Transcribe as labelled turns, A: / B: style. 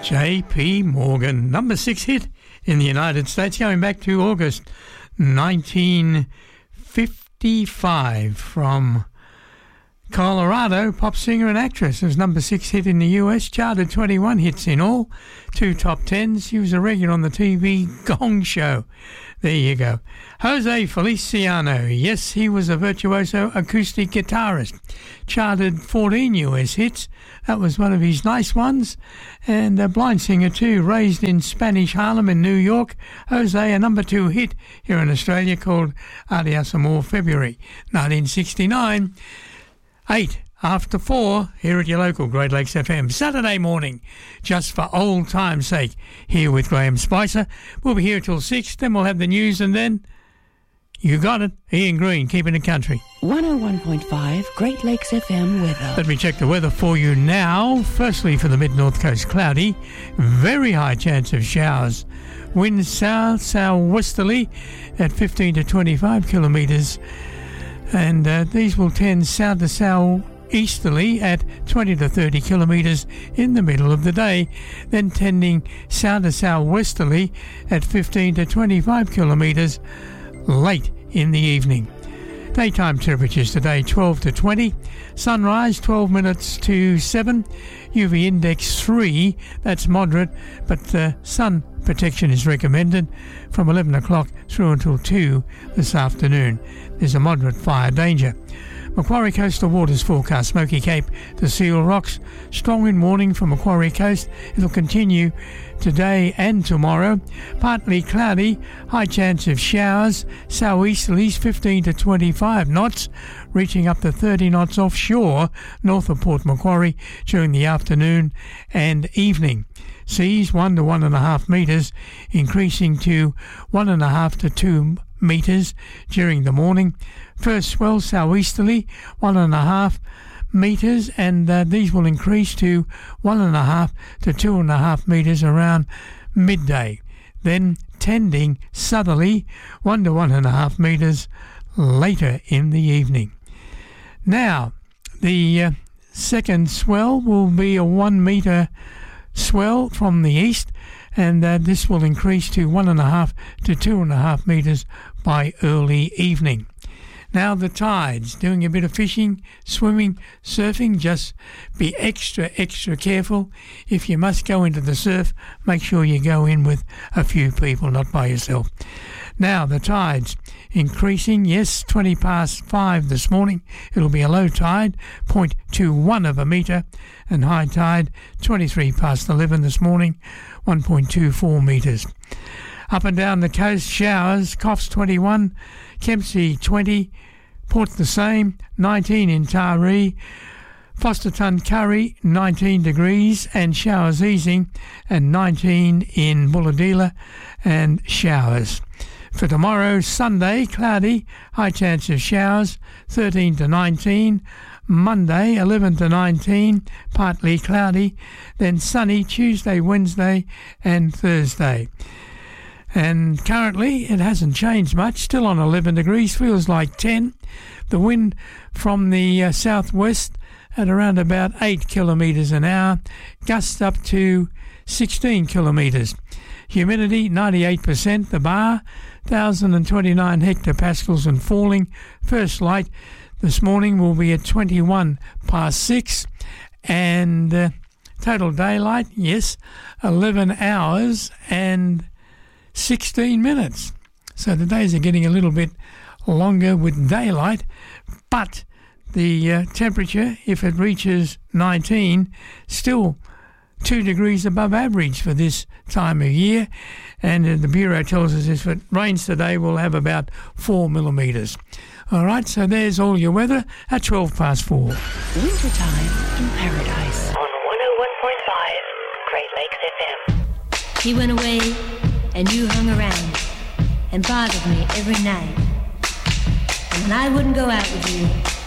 A: J.P. Morgan, number 6 hit in the United States, going back to August 1955 from Colorado, pop singer and actress. It was number 6 hit in the US, charted 21 hits in all, 2 top 10s. He was a regular on the TV Gong Show. There you go. Jose Feliciano. Yes, he was a virtuoso acoustic guitarist. Charted 14 US hits. That was one of his nice ones. And a blind singer too, raised in Spanish Harlem in New York. Jose, a number 2 hit here in Australia called Adios Amor, February 1969. 8 after 4 here at your local Great Lakes FM. Saturday morning, just for old time's sake, here with Graham Spicer. We'll be here till 6, then we'll have the news, and then you got it. Ian Green, keeping it country.
B: 101.5 Great Lakes FM weather.
A: Let me check the weather for you now. Firstly, for the mid-north coast, cloudy. Very high chance of showers. Winds south-southwesterly at 15 to 25 kilometres. And these will tend south to south-easterly at 20 to 30 kilometres in the middle of the day, then tending south to southwesterly at 15 to 25 kilometres late in the evening. Daytime temperatures today 12 to 20, sunrise 12 minutes to 7, UV index 3, that's moderate, but sun protection is recommended from 11 o'clock through until 2 this afternoon. There's a moderate fire danger. Macquarie coastal waters forecast, Smoky Cape to Seal Rocks. Strong wind warning from Macquarie Coast. It'll continue today and tomorrow. Partly cloudy, high chance of showers. Southeasterlies 15 to 25 knots, reaching up to 30 knots offshore north of Port Macquarie during the afternoon and evening. Seas 1 to 1.5 metres, increasing to 1.5 to 2 metres during the morning. First swell southeasterly 1.5 metres, and these will increase to 1.5 to 2.5 metres around midday. Then tending southerly 1 to 1.5 metres later in the evening. Now, the second swell will be a 1 metre swell from the east, and this will increase to 1.5 to 2.5 metres by early evening. Now the tides, doing a bit of fishing, swimming, surfing, just be extra careful. If you must go into the surf, make sure you go in with a few people, not by yourself. Now the tides increasing, yes, 20 past 5 this morning. It'll be a low tide, 0.21 of a metre, and high tide, 23 past 11 this morning, 1.24 metres. Up and down the coast, showers, Coffs 21, Kempsey 20, Port the same, 19 in Taree, Fosterton Curry 19 degrees and showers easing, and 19 in Bulladila and showers. For tomorrow, Sunday, cloudy, high chance of showers, 13 to 19. Monday, 11 to 19, partly cloudy. Then sunny Tuesday, Wednesday and Thursday. And currently it hasn't changed much, still on 11 degrees, feels like 10. The wind from the southwest at around about 8 kilometres an hour, gusts up to 16 kilometres. Humidity 98%, the bar 1,029 hectopascals and falling. First light this morning will be at 21 past 6, and total daylight, yes, 11 hours and 16 minutes. So the days are getting a little bit longer with daylight, but the temperature, if it reaches 19, still 2 degrees above average for this time of year. And the Bureau tells us if it rains today, we'll have about 4 millimetres. All right, so there's all your weather at 12 past 4.
B: Wintertime in Paradise.
C: On 101.5 Great Lakes FM.
D: He went away and you hung around and bothered me every night. And when I wouldn't go out with you,